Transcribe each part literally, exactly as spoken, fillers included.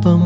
പാപം.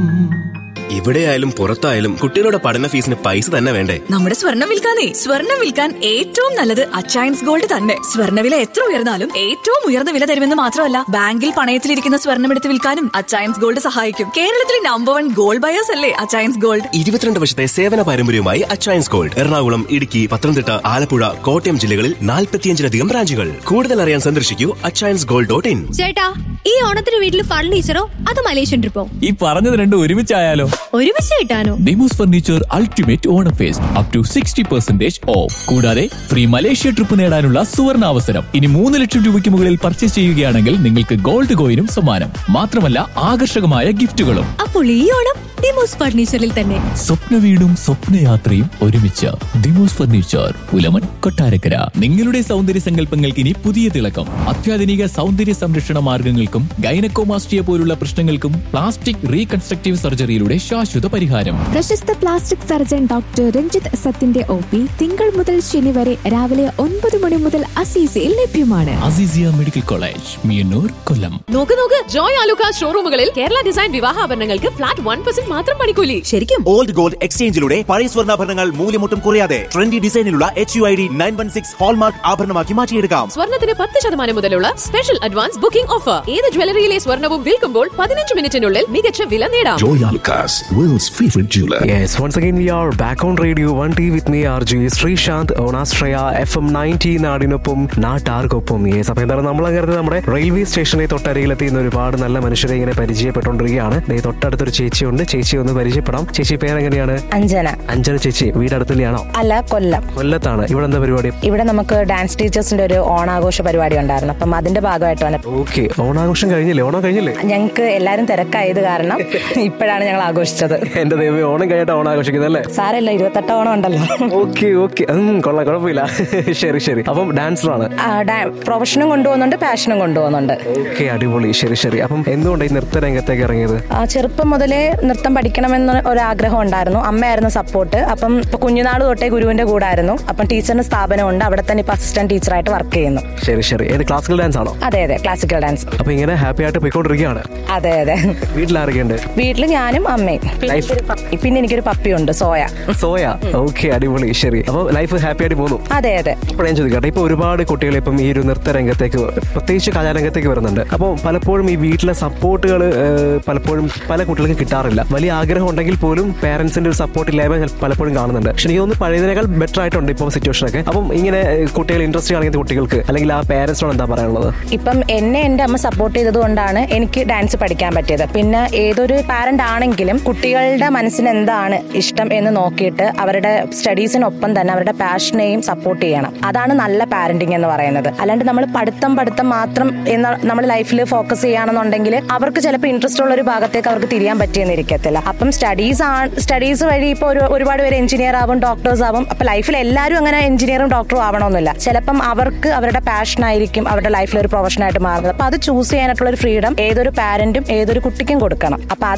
ഇവിടെയായാലും പുറത്തായാലും കുട്ടികളുടെ പഠന ഫീസിന് പൈസ തന്നെ വേണ്ടേ? നമ്മുടെ സ്വർണ്ണം വിൽക്കാനേ സ്വർണ്ണം വിൽക്കാൻ ഏറ്റവും നല്ലത് അച്ചയൻസ് ഗോൾഡ് തന്നെ. സ്വർണ്ണവില എത്ര ഉയർന്നാലും ഏറ്റവും ഉയർന്ന വില തരുമെന്ന് മാത്രമല്ല, ബാങ്കിൽ പണയത്തിലിരിക്കുന്ന സ്വർണ്ണം എടുത്ത് വിൽക്കാനും അച്ചയൻസ് ഗോൾഡ് സഹായിക്കും. കേരളത്തിലെ നമ്പർ വൺ ഗോൾഡ് ബയേഴ്സ് അല്ലേ അച്ചയൻസ് ഗോൾഡ്. ഇരുപത്തിരണ്ട് വർഷത്തെ സേവന പാരമ്പര്യവുമായി അച്ചയൻസ് ഗോൾഡ് എറണാകുളം, ഇടുക്കി, പത്തനംതിട്ട, ആലപ്പുഴ, കോട്ടയം ജില്ലകളിൽ നാൽപ്പത്തിയഞ്ചിലധികം ബ്രാഞ്ചുകൾ. കൂടുതൽ അറിയാൻ സന്ദർശിക്കൂ അച്ചയൻസ് ഗോൾഡ് ഡോട്ട് ഇൻ. ചേട്ടാ, ഈ ഓണത്തിന് വീട്ടിൽ ഫർണിച്ചറോ അത് മലേഷ്യൻ ട്രിപ്പോ? ഈ പറഞ്ഞത് രണ്ടും ഒരുമിച്ചായാലോ? ഒരുമിച്ച് കിട്ടാനോ? Demos furniture ultimate Onam first up to sixty percentage of. കൂടാതെ ഫ്രീ മലേഷ്യ ട്രിപ്പ് നേടാനുള്ള സുവർണ അവസരം. ഇനി മൂന്ന് ലക്ഷം രൂപയ്ക്ക് മുകളിൽ പർച്ചേസ് ചെയ്യുകയാണെങ്കിൽ നിങ്ങൾക്ക് ഗോൾഡ് കോയിനും സമ്മാനം. മാത്രമല്ല ആകർഷകമായ ഗിഫ്റ്റുകളും. അപ്പോൾ ഈ ഓണം ഡിമോസ് ഫർണിച്ചറിൽ തന്നെ. സ്വപ്ന വീടും സ്വപ്നയാത്രയും ഒരുമിച്ച്. ഡിമോസ് ഫർണിച്ചർ, പുലമൺ, കൊട്ടാരക്കര. നിങ്ങളുടെ സൗന്ദര്യ സങ്കല്പങ്ങൾക്ക് ഇനി പുതിയ തിളക്കം. അത്യാധുനിക സൗന്ദര്യ സംരക്ഷണ മാർഗങ്ങൾക്കും ഗൈനക്കോമാസ്റ്റിയ പോലുള്ള പ്രശ്നങ്ങൾക്കും പ്ലാസ്റ്റിക് റീകൺസ്ട്രക്റ്റീവ് സർജറിയിലൂടെ ശാശ്വത പരിഹാരം. പ്രശസ്ത plastic surgeon doctor Ranjith സത്തിന്റെ O P തിങ്കൾ മുതൽ ശനി വരെ രാവിലെ ഒൻപത് മണി മുതൽ അസീസയിൽ ലഭ്യമാണ്. അസീസിയ മെഡിക്കൽ കോളേജ്, മിയന്നൂർ, കൊല്ലം. നോക്ക് നോക്ക്, Joy Alukka ഷോറൂമുകളിൽ Kerala design വിവാഹാഭരണങ്ങൾക്ക് flat one percent മാത്രം പണിക്കൂലി. ശരിക്കും ഓൾഡ് ഗോൾഡ് എക്സ്ചേഞ്ചിലൂടെ പഴയ സ്വർണ്ണാഭരണങ്ങൾ മൂല്യമൊട്ടും കുറയാതെ trendy ഡിസൈനിലുള്ള H U I D nine one six hallmark ആഭരണമാക്കി മാറ്റിയെടുക്കാം. സ്വർണ്ണത്തിന് പത്ത് ശതമാനം മുതലുള്ള സ്പെഷ്യൽ അഡ്വാൻസ് ബുക്കിംഗ് ഓഫർ. ഏത് ജ്വല്ലറിയിലെ സ്വർണ്ണവും വിൽക്കുമ്പോൾ പതിനഞ്ച് മിനിറ്റിനുള്ളിൽ മികച്ച വില നേടാം. Joy Alucas, world's favorite jeweler. Yes, once again we are back on Radio one T with me R J Sreesanth on Astraya F M ninety നാടിനൊപ്പം നാട്ടാർക്കൊപ്പം. യെസ്, അപ്പോൾ എന്താണ് നമ്മൾ അങ്ങനെ നമ്മുടെ റെയിൽവേ സ്റ്റേഷനിൽ തൊട്ടരികിലെത്തിയുന്ന ഒരുപാട് നല്ല മനുഷ്യരെ ഇങ്ങനെ പരിചയപ്പെട്ടുകൊണ്ടിരിക്കുകയാണ്. തൊട്ടടുത്തൊരു ചേച്ചിയുണ്ട്, ചേച്ചി ഒന്ന് പരിചയപ്പെടാം. ചേച്ചി പേരെങ്ങനെയാണ്? അഞ്ജന. അഞ്ജന ചേച്ചി വീട് അടുത്തന്നെയാണോ? അല്ല, കൊല്ലം. കൊല്ലത്താണ്. ഇവിടെ എന്താ പരിപാടി? ഇവിടെ നമുക്ക് ഡാൻസ് ടീച്ചേഴ്സിന്റെ ഒരു ഓണാഘോഷ പരിപാടി ഉണ്ടായിരുന്നു, അപ്പം അതിന്റെ ഭാഗമായിട്ടാണ്. ഓക്കെ, ഓണാഘോഷം കഴിഞ്ഞില്ലേ? ഓണം കഴിഞ്ഞില്ലേ? ഞങ്ങൾക്ക് എല്ലാരും തിരക്കായത് കാരണം ഇപ്പോഴാണ് ഞങ്ങൾ ആഘോഷിച്ചത്. എന്റെ ദൈവം, ഓണം കഴിഞ്ഞിട്ട് ഓണം ആഘോഷിക്കുന്നല്ലേ? സാരല്ല, ഇരുപത്തെട്ട് ഓണം ഉണ്ടല്ലോ. ഓക്കെ ഓക്കെ, കൊള്ളാം, കുഴപ്പമില്ല. ശരി ശരി. അപ്പം ഡാൻസറാണ്? പ്രൊഫഷനും കൊണ്ടുപോകുന്നുണ്ട്, പാഷനും കൊണ്ടുപോകുന്നുണ്ട്. ഓക്കെ, അടിപൊളി. ശരി ശരി. അപ്പം എന്തുകൊണ്ട് ഈ നൃത്ത രംഗത്തേക്ക് ഇറങ്ങിയത്? ചെറുപ്പം മുതലേ നൃത്തം പഠിക്കണമെന്ന് ഒരാഗ്രഹം ഉണ്ടായിരുന്നു. അമ്മയായിരുന്നു സപ്പോർട്ട്. അപ്പം ഇപ്പൊ കുഞ്ഞുനാൾ തൊട്ടേ ഗുരുവിന്റെ കൂടെ ആയിരുന്നു. അപ്പം ടീച്ചറിന് സ്ഥാപനമുണ്ട്, അവിടെ തന്നെ ഇപ്പൊ അസിസ്റ്റന്റ് ടീച്ചറായിട്ട് വർക്ക് ചെയ്യുന്നു. ശരി ശരി. ഏത് ക്ലാസിക്കൽ ഡാൻസ് ആണോ? അതെ അതെ, ക്ലാസിക്കൽ ഡാൻസ്. അപ്പൊ ഇങ്ങനെ ഹാപ്പി ആയിട്ട് പോയിക്കൊണ്ടിരിക്കുകയാണ്? അതെ അതെ. വീട്ടിലാരൊക്കെയുണ്ട്? വീട്ടിൽ ഞാനും അമ്മയും, പിന്നെ എനിക്കൊരു പപ്പിയുണ്ട്, സോയ. സോയ, ഓക്കെ, അടിപൊളി. ശരി. അപ്പൊ ലൈഫ് ഹാപ്പി ആയിട്ട് പോകുന്നു? അതെ അതെ. ഇപ്പോൾ ഞാൻ ചോദിക്കട്ടെ, ഇപ്പൊ ഒരുപാട് കുട്ടികൾ ഇപ്പം ഈ ഒരു നൃത്ത രംഗത്തേക്ക്, പ്രത്യേകിച്ച് കലാരംഗത്തേക്ക് വരുന്നുണ്ട്. അപ്പോൾ പലപ്പോഴും ഈ വീട്ടിലെ സപ്പോർട്ടുകൾ പലപ്പോഴും പല കുട്ടികൾക്കും കിട്ടാറില്ല. വലിയ ആഗ്രഹം ഉണ്ടെങ്കിൽ പോലും പേരൻസിന്റെ ഒരു സപ്പോർട്ട് ഇല്ലായ്മ പലപ്പോഴും കാണുന്നുണ്ട്. പക്ഷെ എനിക്ക് തോന്നുന്നു പഴയതിനേക്കാൾ ബെറ്റർ ആയിട്ടുണ്ട് ഇപ്പോൾ സിറ്റുവേഷനൊക്കെ. അപ്പം ഇങ്ങനെ കുട്ടികൾ ഇൻട്രസ്റ്റ് കാണിക്കുന്ന കുട്ടികൾക്ക് അല്ലെങ്കിൽ ആ പേരൻസിനോട് എന്താ പറയാനുള്ളത്? ഇപ്പം എന്നെ എന്റെ അമ്മ സപ്പോർട്ട് ചെയ്തത് കൊണ്ടാണ് എനിക്ക് ഡാൻസ് പഠിക്കാൻ പറ്റിയത്. പിന്നെ ഏതൊരു പാരന്റ് ആണെങ്കിലും കുട്ടികളുടെ മനസ്സിന് എന്താണ് ഇഷ്ടം എന്ന് നോക്കിയിട്ട് അവരുടെ സ്റ്റഡീസിനൊപ്പം തന്നെ അവരുടെ പാഷനെയും സപ്പോർട്ട് ചെയ്യണം. അതാണ് നല്ല പാരന്റിങ് എന്ന് പറയുന്നത്. അല്ലാണ്ട് നമ്മൾ പഠിത്തം പഠിത്തം മാത്രം എന്ന നമ്മൾ ലൈഫിൽ ഫോക്കസ് ചെയ്യുകയാണെന്നുണ്ടെങ്കിൽ അവർക്ക് ചിലപ്പോൾ ഇൻട്രസ്റ്റ് ഉള്ള ഒരു ഭാഗത്തേക്ക് അവർക്ക് തിരിയാൻ പറ്റിയെന്നിരിക്കത്തില്ല. അപ്പം സ്റ്റഡീസ് സ്റ്റഡീസ് വഴി ഇപ്പോൾ ഒരു ഒരുപാട് പേര് എഞ്ചിനീയർ ആവും, ഡോക്ടേഴ്സ് ആവും. അപ്പൊ ലൈഫിൽ എല്ലാവരും അങ്ങനെ എഞ്ചിനീയറും ഡോക്ടറും ആവണമെന്നില്ല. ചിലപ്പം അവർക്ക് അവരുടെ പാഷൻ ആയിരിക്കും അവരുടെ ലൈഫിൽ ഒരു പ്രൊഫഷനായിട്ട് മാറുന്നത്. അപ്പൊ അത് ചൂസ് ചെയ്യാനായിട്ടുള്ള ഒരു ഫ്രീഡം ഏതൊരു പാരന്റും ഏതൊരു കുട്ടിക്കും കൊടുക്കണം. അപ്പൊ